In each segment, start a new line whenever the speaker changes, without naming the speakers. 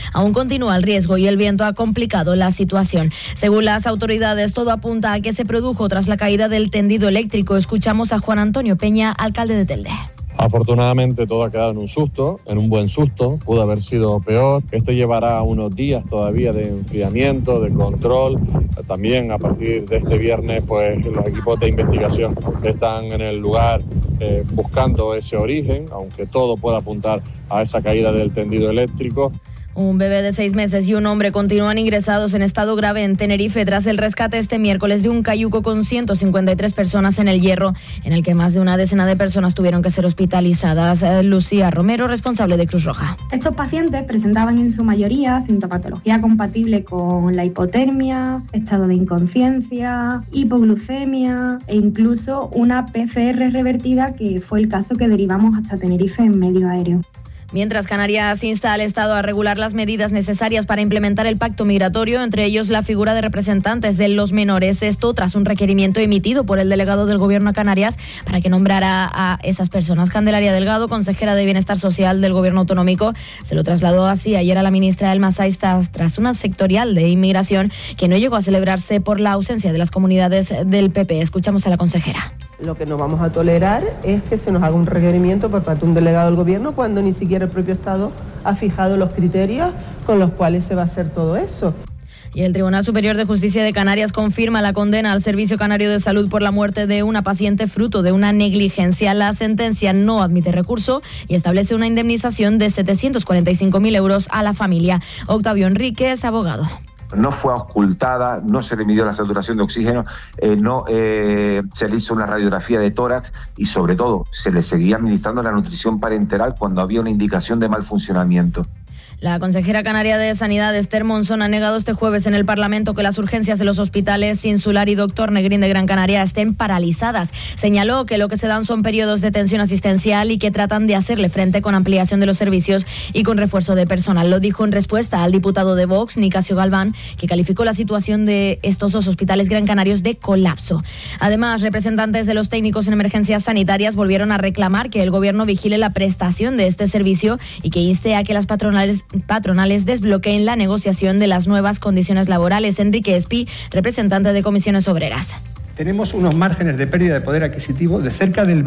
Aún continúa el riesgo y el viento ha complicado la situación. Según las autoridades, todo apunta a que se produjo tras la caída del tendido eléctrico. Escuchamos a Juan Antonio Peña, alcalde de Telde.
Afortunadamente todo ha quedado en un buen susto, pudo haber sido peor. Esto llevará unos días todavía de enfriamiento, de control. También a partir de este viernes, pues los equipos de investigación están en el lugar buscando ese origen, aunque todo pueda apuntar a esa caída del tendido eléctrico.
Un bebé de 6 meses y un hombre continúan ingresados en estado grave en Tenerife tras el rescate este miércoles de un cayuco con 153 personas en El Hierro, en el que más de una decena de personas tuvieron que ser hospitalizadas. Lucía Romero, responsable de Cruz Roja.
Estos pacientes presentaban en su mayoría sintomatología compatible con la hipotermia, estado de inconsciencia, hipoglucemia e incluso una PCR revertida, que fue el caso que derivamos hasta Tenerife en medio aéreo.
Mientras, Canarias insta al Estado a regular las medidas necesarias para implementar el pacto migratorio, entre ellos la figura de representantes de los menores. Esto tras un requerimiento emitido por el delegado del Gobierno a Canarias para que nombrara a esas personas. Candelaria Delgado, consejera de Bienestar Social del Gobierno autonómico, se lo trasladó así ayer a la ministra Elma Saiz tras una sectorial de inmigración que no llegó a celebrarse por la ausencia de las comunidades del PP. Escuchamos a la consejera.
Lo que no vamos a tolerar es que se nos haga un requerimiento por parte de un delegado del Gobierno cuando ni siquiera el propio Estado ha fijado los criterios con los cuales se va a hacer todo eso.
Y el Tribunal Superior de Justicia de Canarias confirma la condena al Servicio Canario de Salud por la muerte de una paciente fruto de una negligencia. La sentencia no admite recurso y establece una indemnización de 745.000 euros a la familia. Octavio Enríquez, abogado.
No fue auscultada, no se le midió la saturación de oxígeno, no se le hizo una radiografía de tórax y sobre todo se le seguía administrando la nutrición parenteral cuando había una indicación de mal funcionamiento.
La consejera canaria de Sanidad, Esther Monzón, ha negado este jueves en el Parlamento que las urgencias de los hospitales Insular y Doctor Negrín de Gran Canaria estén paralizadas. Señaló que lo que se dan son periodos de tensión asistencial y que tratan de hacerle frente con ampliación de los servicios y con refuerzo de personal. Lo dijo en respuesta al diputado de Vox, Nicasio Galván, que calificó la situación de estos dos hospitales gran canarios de colapso. Además, representantes de los técnicos en emergencias sanitarias volvieron a reclamar que el Gobierno vigile la prestación de este servicio y que inste a que las patronales desbloqueen la negociación de las nuevas condiciones laborales. Enrique Espí, representante de Comisiones Obreras.
Tenemos unos márgenes de pérdida de poder adquisitivo de cerca del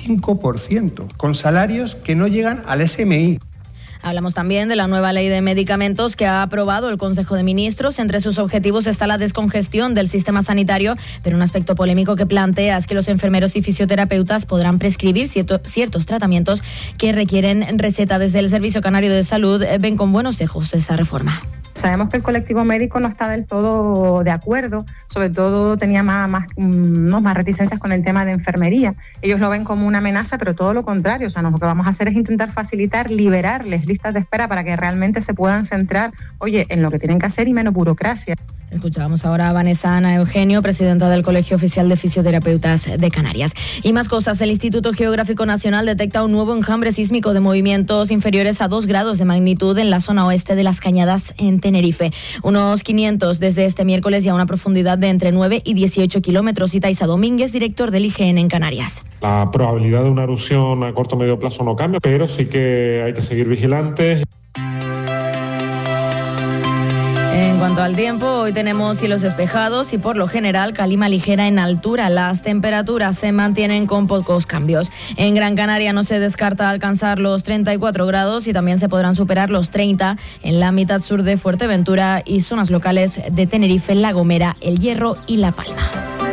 25%, con salarios que no llegan al SMI.
Hablamos también de la nueva ley de medicamentos que ha aprobado el Consejo de Ministros. Entre sus objetivos está la descongestión del sistema sanitario, pero un aspecto polémico que plantea es que los enfermeros y fisioterapeutas podrán prescribir ciertos tratamientos que requieren receta. Desde el Servicio Canario de Salud ven con buenos ojos esa reforma.
Sabemos que el colectivo médico no está del todo de acuerdo, sobre todo tenía más reticencias con el tema de enfermería. Ellos lo ven como una amenaza, pero todo lo contrario. O sea, lo que vamos a hacer es intentar facilitar, liberarles listas de espera para que realmente se puedan centrar, en lo que tienen que hacer y menos burocracia.
Escuchábamos ahora a Vanessa Ana Eugenio, presidenta del Colegio Oficial de Fisioterapeutas de Canarias. Y más cosas, el Instituto Geográfico Nacional detecta un nuevo enjambre sísmico de movimientos inferiores a 2 grados de magnitud en la zona oeste de Las Cañadas, en Tenerife. Unos 500 desde este miércoles y a una profundidad de entre 9 y 18 kilómetros. Itaiza Domínguez, director del IGN en Canarias.
La probabilidad de una erupción a corto o medio plazo no cambia, pero sí que hay que seguir vigilantes.
En cuanto al tiempo, hoy tenemos cielos despejados y por lo general calima ligera en altura. Las temperaturas se mantienen con pocos cambios. En Gran Canaria no se descarta alcanzar los 34 grados y también se podrán superar los 30 en la mitad sur de Fuerteventura y zonas locales de Tenerife, La Gomera, El Hierro y La Palma.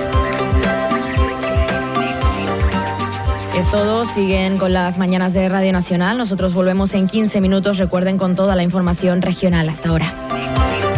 Es todo, siguen con las mañanas de Radio Nacional. Nosotros volvemos en 15 minutos. Recuerden, con toda la información regional. Hasta ahora.